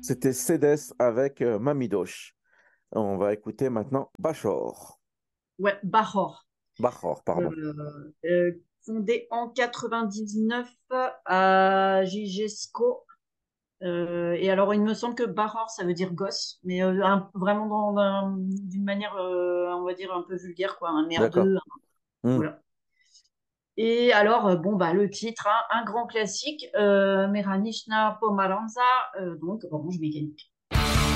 C'était Cédès avec Mamidoche. On va écouter maintenant Bachor. Ouais, Bahor. Bachor, pardon. Fondé en 99 à Gigesco. Et alors, il me semble que Bahor, ça veut dire gosse, mais vraiment d'une manière, on va dire, un peu vulgaire, quoi, un D'accord. merdeux. Hmm. Voilà. Et alors, bon, bah, le titre, hein, un grand classique, Meranishna Pomaranza, donc Orange Mécanique.